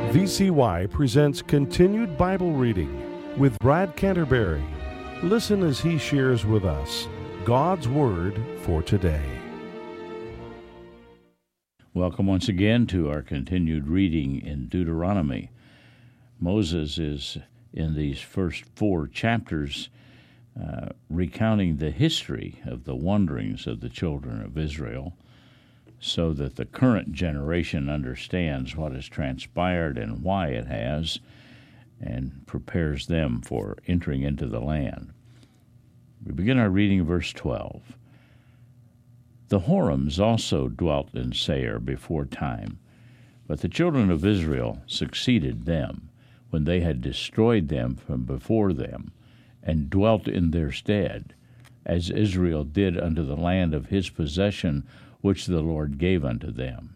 VCY presents Continued Bible Reading with Brad Canterbury. Listen as he shares with us God's Word for today. Welcome once again to our continued reading in Deuteronomy. Moses is in these first 4 chapters recounting the history of the wanderings of the children of Israel, so that the current generation understands what has transpired and why it has, and prepares them for entering into the land. We begin our reading in verse 12. The Horims also dwelt in Seir before time, but the children of Israel succeeded them when they had destroyed them from before them, and dwelt in their stead, as Israel did unto the land of his possession, which the Lord gave unto them.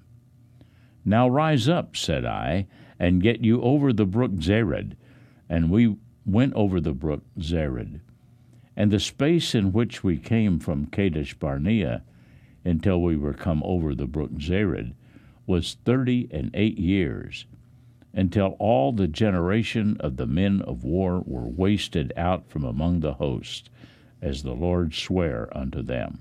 Now rise up, said I, and get you over the brook Zered. And we went over the brook Zered. And the space in which we came from Kadesh Barnea until we were come over the brook Zered was 38 years, until all the generation of the men of war were wasted out from among the host, as the Lord sware unto them.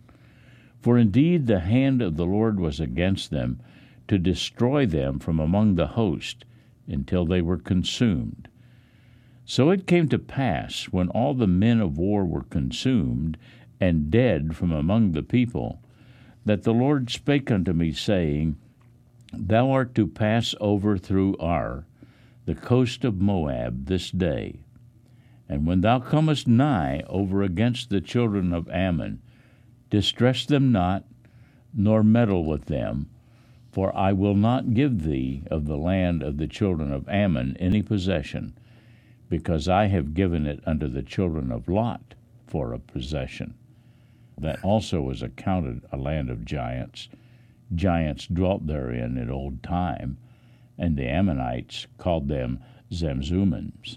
For indeed the hand of the Lord was against them, to destroy them from among the host, until they were consumed. So it came to pass, when all the men of war were consumed, and dead from among the people, that the Lord spake unto me, saying, Thou art to pass over through Ar, the coast of Moab, this day. And when thou comest nigh over against the children of Ammon, distress them not, nor meddle with them, for I will not give thee of the land of the children of Ammon any possession, because I have given it unto the children of Lot for a possession. That also was accounted a land of giants. Giants dwelt therein in old time, and the Ammonites called them Zamzummim.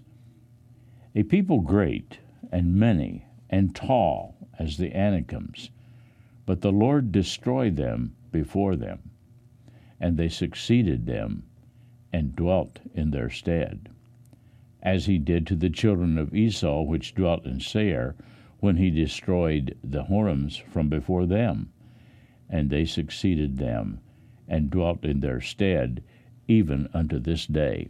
A people great, and many, and tall as the Anakims. But the Lord destroyed them before them, and they succeeded them, and dwelt in their stead, as he did to the children of Esau which dwelt in Seir, when he destroyed the Horims from before them, and they succeeded them, and dwelt in their stead, even unto this day.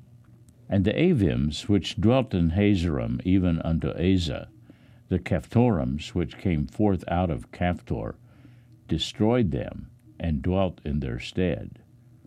And the Avims which dwelt in Hazerim, even unto Azah, the Caphtorims which came forth out of Caphtor, destroyed them, and dwelt in their stead.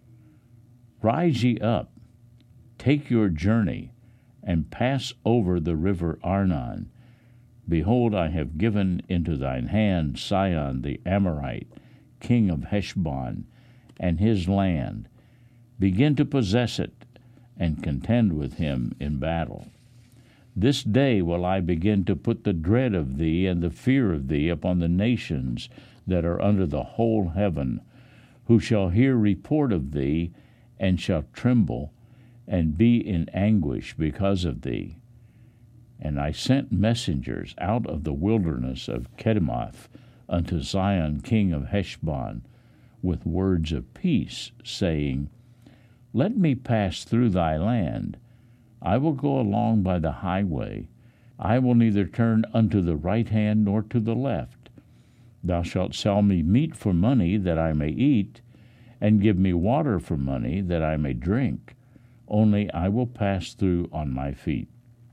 Rise ye up, take your journey, and pass over the river Arnon. Behold, I have given into thine hand Sihon the Amorite, king of Heshbon, and his land. Begin to possess it, and contend with him in battle. This day will I begin to put the dread of thee and the fear of thee upon the nations that are under the whole heaven, who shall hear report of thee, and shall tremble, and be in anguish because of thee. And I sent messengers out of the wilderness of Kedemoth unto Sihon king of Heshbon, with words of peace, saying, Let me pass through thy land. I will go along by the highway. I will neither turn unto the right hand nor to the left. Thou shalt sell me meat for money that I may eat, and give me water for money that I may drink. Only I will pass through on my feet.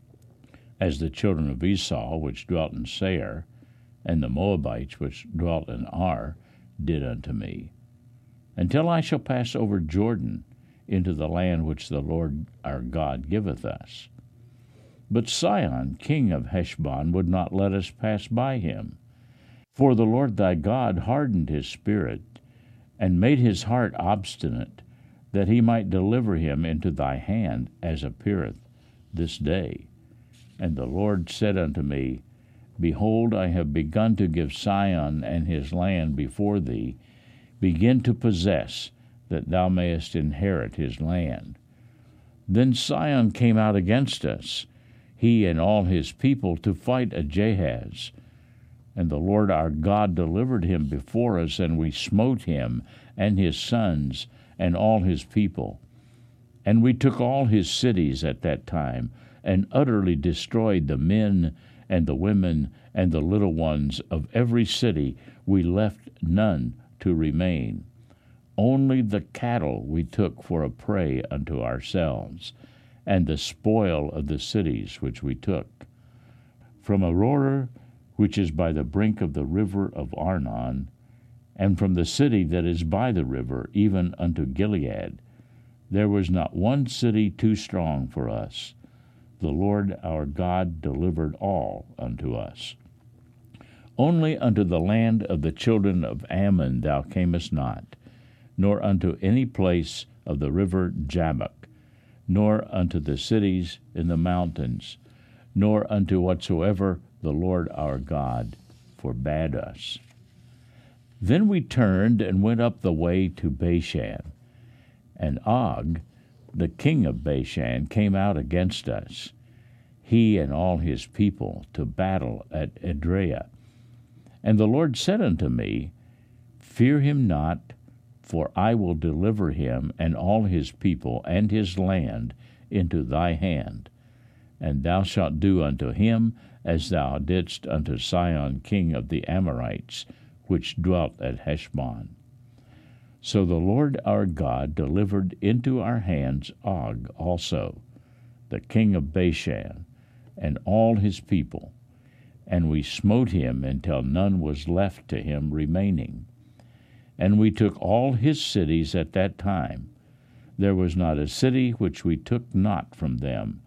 As the children of Esau which dwelt in Seir, and the Moabites which dwelt in Ar, did unto me, until I shall pass over Jordan, into the land which the Lord our God giveth us. But Sihon, king of Heshbon, would not let us pass by him. For the Lord thy God hardened his spirit, and made his heart obstinate, that he might deliver him into thy hand, as appeareth this day. And the Lord said unto me, Behold, I have begun to give Sihon and his land before thee. Begin to possess, that thou mayest inherit his land. Then Sihon came out against us, he and all his people, to fight Ahaz. And the Lord our God delivered him before us, and we smote him and his sons and all his people. And we took all his cities at that time, and utterly destroyed the men and the women and the little ones of every city. We left none to remain. Only the cattle we took for a prey unto ourselves, and the spoil of the cities which we took. From Aroer, which is by the brink of the river of Arnon, and from the city that is by the river, even unto Gilead, there was not one city too strong for us. The Lord our God delivered all unto us. Only unto the land of the children of Ammon thou camest not, nor unto any place of the river Jabbok, nor unto the cities in the mountains, nor unto whatsoever the Lord our God forbade us. Then we turned and went up the way to Bashan, and Og, the king of Bashan, came out against us, he and all his people, to battle at Edrei. And the Lord said unto me, Fear him not, for I will deliver him and all his people and his land into thy hand. And thou shalt do unto him as thou didst unto Sihon king of the Amorites, which dwelt at Heshbon. So the Lord our God delivered into our hands Og also, the king of Bashan, and all his people, and we smote him until none was left to him remaining. And we took all his cities at that time. There was not a city which we took not from them.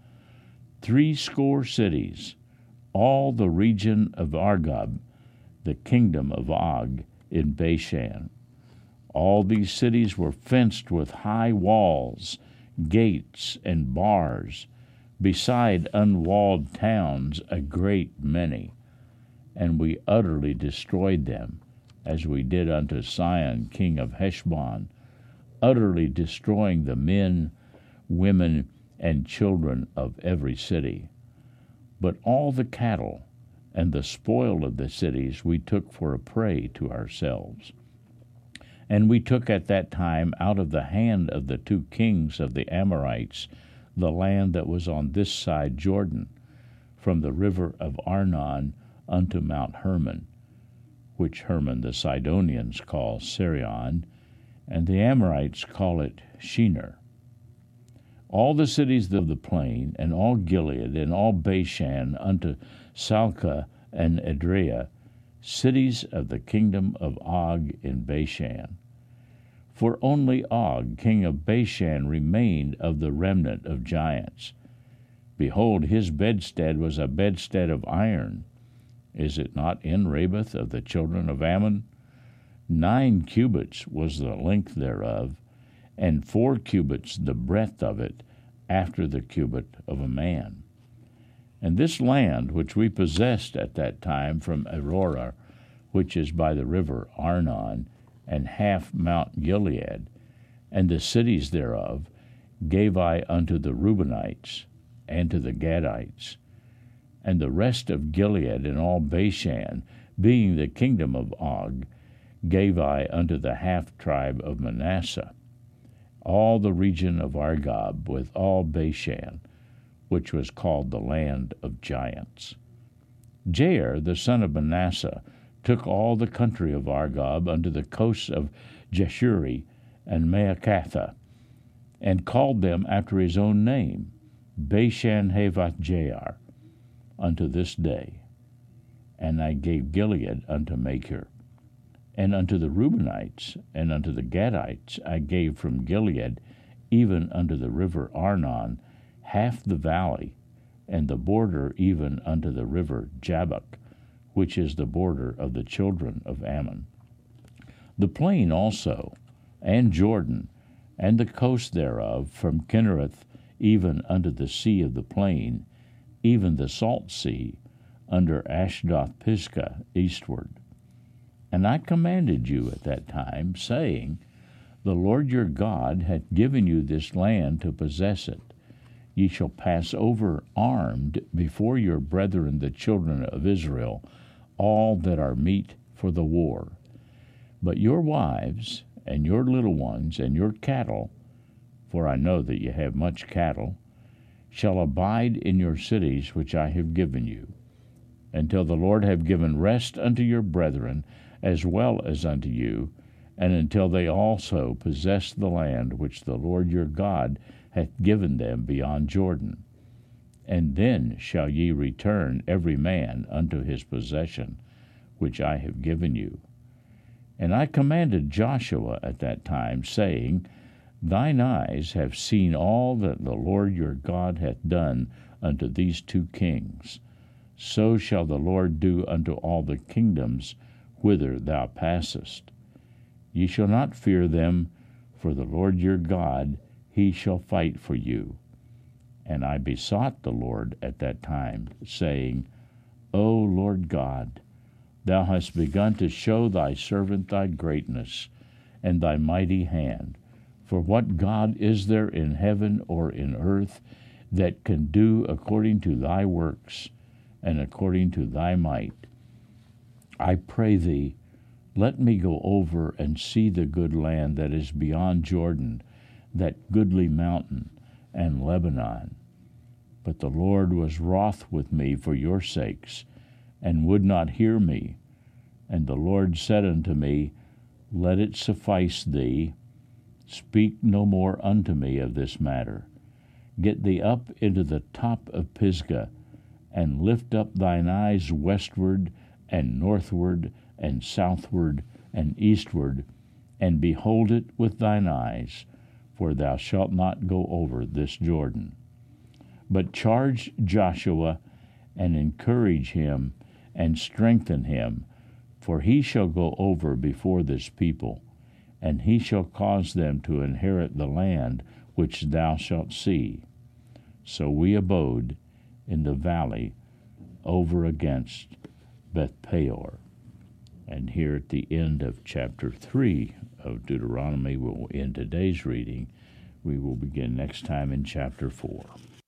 80 cities, all the region of Argob, the kingdom of Og, in Bashan. All these cities were fenced with high walls, gates, and bars, beside unwalled towns a great many. And we utterly destroyed them, as we did unto Sihon king of Heshbon, utterly destroying the men, women, and children of every city. But all the cattle and the spoil of the cities we took for a prey to ourselves. And we took at that time out of the hand of the 2 kings of the Amorites the land that was on this side Jordan, from the river of Arnon unto Mount Hermon, which Hermon the Sidonians call Sirion, and the Amorites call it Shinar. All the cities of the plain, and all Gilead, and all Bashan, unto Salcah and Edrei, cities of the kingdom of Og in Bashan. For only Og, king of Bashan, remained of the remnant of giants. Behold, his bedstead was a bedstead of iron. Is it not in Rabbath of the children of Ammon? 9 cubits was the length thereof, and 4 cubits the breadth of it, after the cubit of a man. And this land which we possessed at that time from Aroer, which is by the river Arnon, and half Mount Gilead, and the cities thereof, gave I unto the Reubenites, and to the Gadites. And the rest of Gilead and all Bashan, being the kingdom of Og, gave I unto the half-tribe of Manasseh. All the region of Argob with all Bashan, which was called the land of giants. Jair, the son of Manasseh, took all the country of Argob unto the coasts of Jeshuri and Maacatha, and called them after his own name, Bashan Havoth Jair, unto this day. And I gave Gilead unto Machir. And unto the Reubenites and unto the Gadites I gave from Gilead, even unto the river Arnon, half the valley, and the border even unto the river Jabbok, which is the border of the children of Ammon. The plain also, and Jordan, and the coast thereof, from Kinnereth even unto the sea of the plain, even the salt sea, under Ashdoth Pisgah eastward. And I commanded you at that time, saying, The Lord your God hath given you this land to possess it. Ye shall pass over armed before your brethren the children of Israel, all that are meet for the war. But your wives, and your little ones, and your cattle, for I know that ye have much cattle, shall abide in your cities which I have given you, until the Lord have given rest unto your brethren as well as unto you, and until they also possess the land which the Lord your God hath given them beyond Jordan. And then shall ye return every man unto his possession, which I have given you. And I commanded Joshua at that time, saying, Thine eyes have seen all that the Lord your God hath done unto these two kings. So shall the Lord do unto all the kingdoms whither thou passest. Ye shall not fear them, for the Lord your God, he shall fight for you. And I besought the Lord at that time, saying, O Lord God, thou hast begun to show thy servant thy greatness and thy mighty hand. For what God is there in heaven or in earth that can do according to thy works and according to thy might? I pray thee, let me go over and see the good land that is beyond Jordan, that goodly mountain, and Lebanon. But the Lord was wroth with me for your sakes, and would not hear me. And the Lord said unto me, Let it suffice thee. Speak no more unto me of this matter. Get thee up into the top of Pisgah, and lift up thine eyes westward, and northward, and southward, and eastward, and behold it with thine eyes, for thou shalt not go over this Jordan. But charge Joshua, and encourage him, and strengthen him, for he shall go over before this people, and he shall cause them to inherit the land which thou shalt see. So we abode in the valley over against Beth-peor. And here at the end of chapter 3 of Deuteronomy, we'll end today's reading. We will begin next time in chapter 4.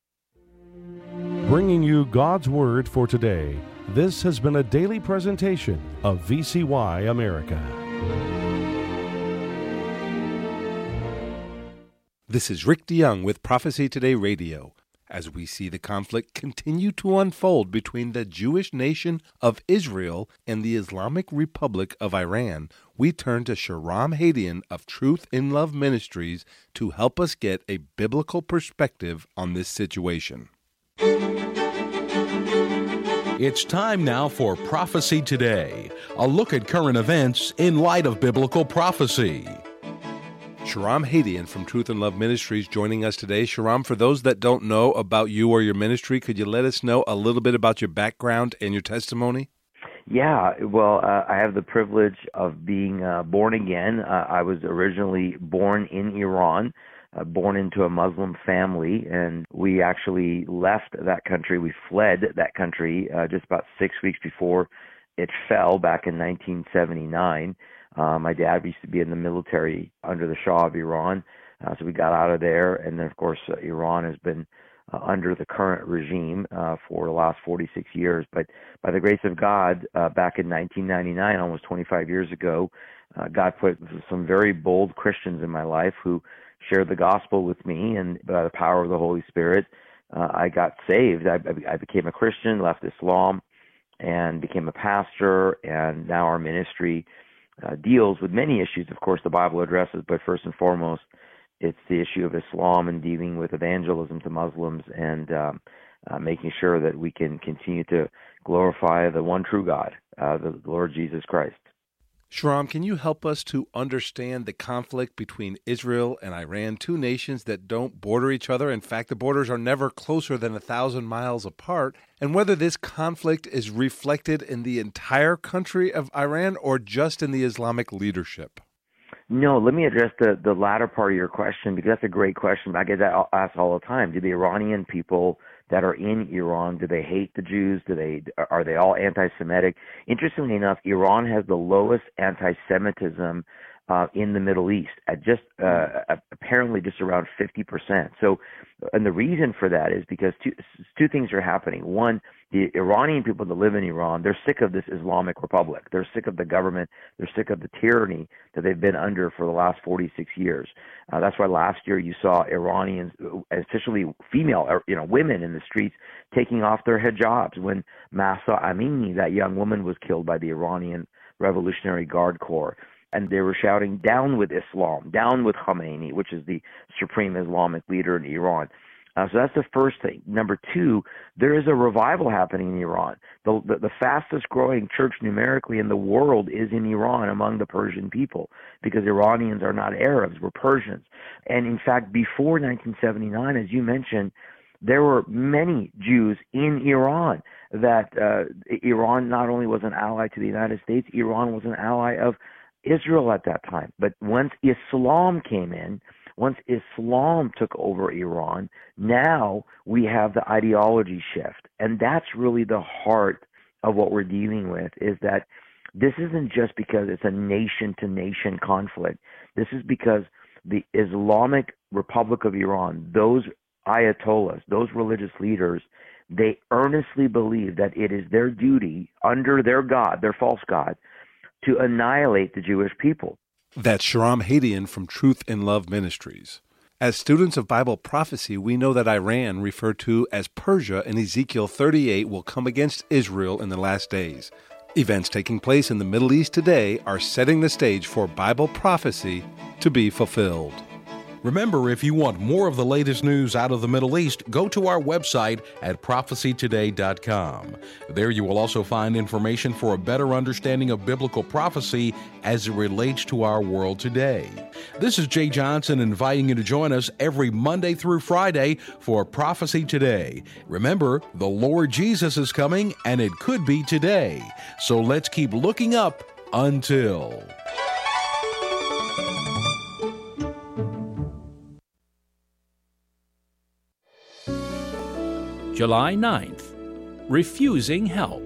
Bringing you God's Word for today, this has been a daily presentation of VCY America. This is Rick DeYoung with Prophecy Today Radio. As we see the conflict continue to unfold between the Jewish nation of Israel and the Islamic Republic of Iran, we turn to Shahram Hadian of Truth in Love Ministries to help us get a biblical perspective on this situation. It's time now for Prophecy Today, a look at current events in light of biblical prophecy. Shahram Hadian from Truth in Love Ministries joining us today. Shahram, for those that don't know about you or your ministry, could you let us know a little bit about your background and your testimony? Yeah, well, I have the privilege of being born again. I was originally born in Iran, born into a Muslim family, and we actually left that country. We fled that country just about 6 weeks before it fell back in 1979. My dad used to be in the military under the Shah of Iran, so we got out of there. And then, of course, Iran has been under the current regime for the last 46 years. But by the grace of God, back in 1999, almost 25 years ago, God put some very bold Christians in my life who shared the gospel with me, and by the power of the Holy Spirit, I got saved. I became a Christian, left Islam, and became a pastor, and now our ministry deals with many issues, of course, the Bible addresses, but first and foremost, it's the issue of Islam and dealing with evangelism to Muslims and making sure that we can continue to glorify the one true God, the Lord Jesus Christ. Shahram, can you help us to understand the conflict between Israel and Iran, two nations that don't border each other? In fact, the borders are never closer than 1,000 miles apart. And whether this conflict is reflected in the entire country of Iran or just in the Islamic leadership? No, let me address the latter part of your question, because that's a great question. I get that asked all the time. Do the Iranian people that are in Iran, do they hate the Jews? Are they all anti-Semitic? Interestingly enough, Iran has the lowest anti-Semitism in the Middle East at just apparently just around 50%. So, and the reason for that is because two things are happening. One, the Iranian people that live in Iran, they're sick of this Islamic Republic. They're sick of the government. They're sick of the tyranny that they've been under for the last 46 years. That's why last year you saw Iranians, especially female, women in the streets, taking off their hijabs when Mahsa Amini, that young woman, was killed by the Iranian Revolutionary Guard Corps. And they were shouting, "Down with Islam, down with Khomeini," which is the supreme Islamic leader in Iran. So that's the first thing. Number two, there is a revival happening in Iran. The fastest growing church numerically in the world is in Iran among the Persian people, because Iranians are not Arabs, we're Persians. And in fact, before 1979, as you mentioned, there were many Jews in Iran that Iran not only was an ally to the United States, Iran was an ally of Israel at that time. But once Islam came in, once Islam took over Iran, now we have the ideology shift. And that's really the heart of what we're dealing with, is that this isn't just because it's a nation-to-nation conflict. This is because the Islamic Republic of Iran, those ayatollahs, those religious leaders, they earnestly believe that it is their duty under their God, their false God, to annihilate the Jewish people. That's Shahram Hadian from Truth in Love Ministries. As students of Bible prophecy, we know that Iran, referred to as Persia in Ezekiel 38, will come against Israel in the last days. Events taking place in the Middle East today are setting the stage for Bible prophecy to be fulfilled. Remember, if you want more of the latest news out of the Middle East, go to our website at prophecytoday.com. There you will also find information for a better understanding of biblical prophecy as it relates to our world today. This is Jay Johnson inviting you to join us every Monday through Friday for Prophecy Today. Remember, the Lord Jesus is coming, and it could be today. So let's keep looking up until... July 9th, refusing help.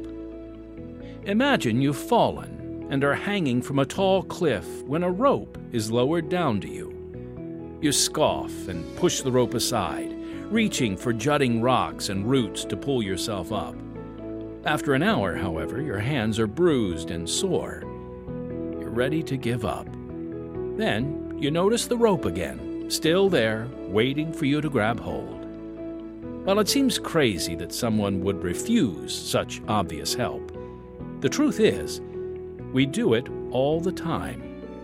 Imagine you've fallen and are hanging from a tall cliff when a rope is lowered down to you. You scoff and push the rope aside, reaching for jutting rocks and roots to pull yourself up. After an hour, however, your hands are bruised and sore. You're ready to give up. Then you notice the rope again, still there, waiting for you to grab hold. Well, it seems crazy that someone would refuse such obvious help. The truth is, we do it all the time.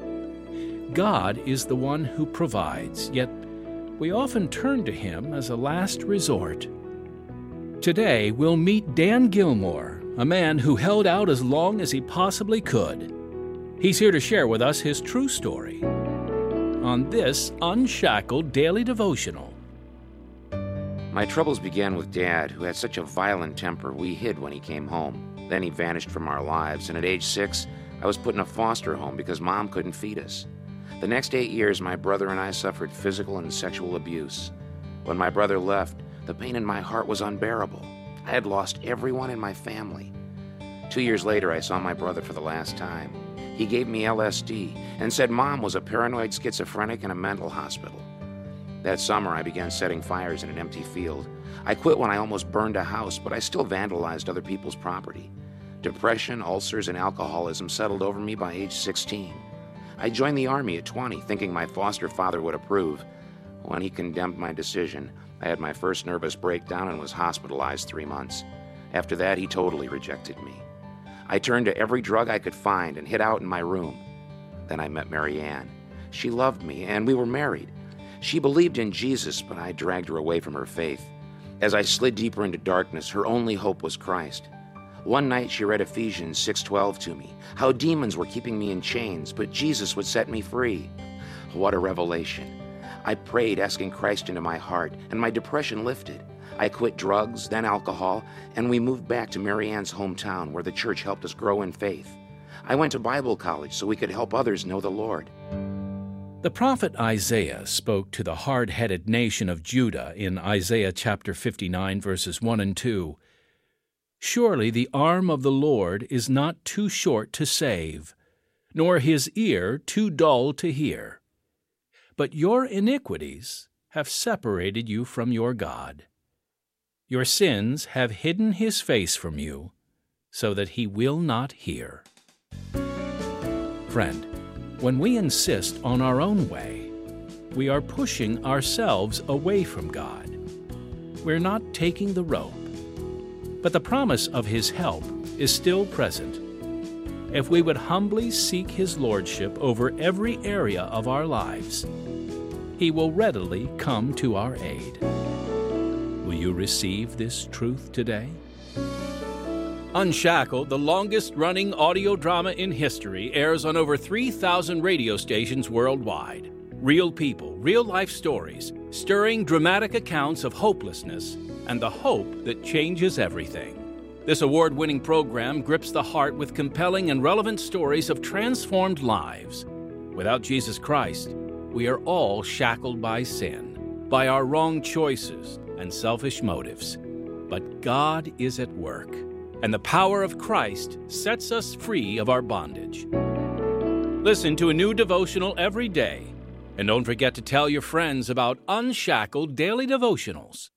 God is the one who provides, yet we often turn to Him as a last resort. Today, we'll meet Dan Gilmore, a man who held out as long as he possibly could. He's here to share with us his true story on this Unshackled Daily Devotional. My troubles began with Dad, who had such a violent temper we hid when he came home. Then he vanished from our lives, and at age 6, I was put in a foster home because Mom couldn't feed us. The next 8 years, my brother and I suffered physical and sexual abuse. When my brother left, the pain in my heart was unbearable. I had lost everyone in my family. 2 years later, I saw my brother for the last time. He gave me LSD and said Mom was a paranoid schizophrenic in a mental hospital. That summer, I began setting fires in an empty field. I quit when I almost burned a house, but I still vandalized other people's property. Depression, ulcers, and alcoholism settled over me by age 16. I joined the Army at 20, thinking my foster father would approve. When he condemned my decision, I had my first nervous breakdown and was hospitalized 3 months. After that, he totally rejected me. I turned to every drug I could find and hid out in my room. Then I met Mary Ann. She loved me, and we were married. She believed in Jesus, but I dragged her away from her faith. As I slid deeper into darkness, her only hope was Christ. One night she read Ephesians 6:12 to me, how demons were keeping me in chains, but Jesus would set me free. What a revelation. I prayed, asking Christ into my heart, and my depression lifted. I quit drugs, then alcohol, and we moved back to Mary Ann's hometown, where the church helped us grow in faith. I went to Bible college so we could help others know the Lord. The prophet Isaiah spoke to the hard-headed nation of Judah in Isaiah chapter 59, verses 1 and 2. Surely the arm of the Lord is not too short to save, nor his ear too dull to hear. But your iniquities have separated you from your God. Your sins have hidden His face from you, so that He will not hear. Friend, when we insist on our own way, we are pushing ourselves away from God. We're not taking the rope, but the promise of His help is still present. If we would humbly seek His lordship over every area of our lives, He will readily come to our aid. Will you receive this truth today? Unshackled, the longest-running audio drama in history, airs on over 3,000 radio stations worldwide. Real people, real-life stories, stirring dramatic accounts of hopelessness and the hope that changes everything. This award-winning program grips the heart with compelling and relevant stories of transformed lives. Without Jesus Christ, we are all shackled by sin, by our wrong choices and selfish motives. But God is at work, and the power of Christ sets us free of our bondage. Listen to a new devotional every day, and don't forget to tell your friends about Unshackled Daily Devotionals.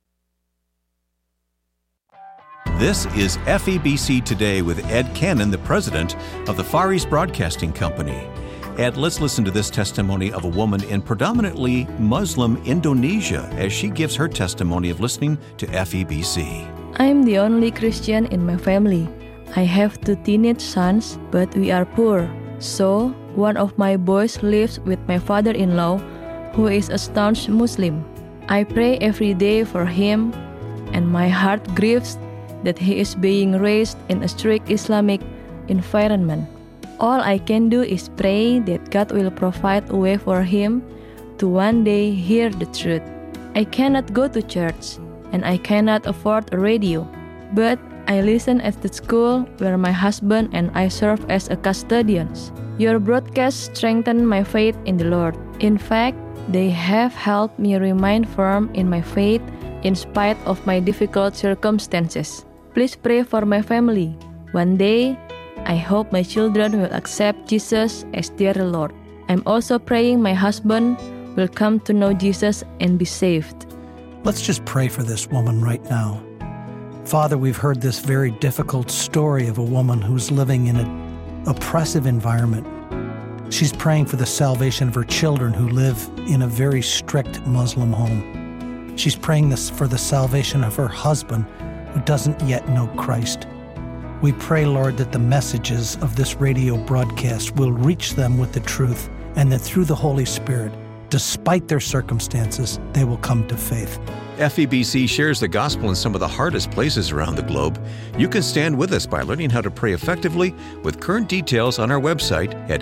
This is FEBC Today with Ed Cannon, the president of the Far East Broadcasting Company. Ed, let's listen to this testimony of a woman in predominantly Muslim Indonesia as she gives her testimony of listening to FEBC. I'm the only Christian in my family. I have 2 teenage sons, but we are poor. So, one of my boys lives with my father-in-law, who is a staunch Muslim. I pray every day for him, and my heart grieves that he is being raised in a strict Islamic environment. All I can do is pray that God will provide a way for him to one day hear the truth. I cannot go to church, and I cannot afford a radio, but I listen at the school where my husband and I serve as a custodians. Your broadcasts strengthen my faith in the Lord. In fact, they have helped me remain firm in my faith in spite of my difficult circumstances. Please pray for my family. One day, I hope my children will accept Jesus as their Lord. I'm also praying my husband will come to know Jesus and be saved. Let's just pray for this woman right now. Father, we've heard this very difficult story of a woman who's living in an oppressive environment. She's praying for the salvation of her children who live in a very strict Muslim home. She's praying for the salvation of her husband who doesn't yet know Christ. We pray, Lord, that the messages of this radio broadcast will reach them with the truth, and that through the Holy Spirit, despite their circumstances, they will come to faith. FEBC shares the gospel in some of the hardest places around the globe. You can stand with us by learning how to pray effectively with current details on our website at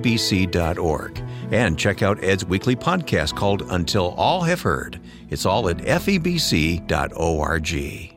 febc.org. And check out Ed's weekly podcast called Until All Have Heard. It's all at febc.org.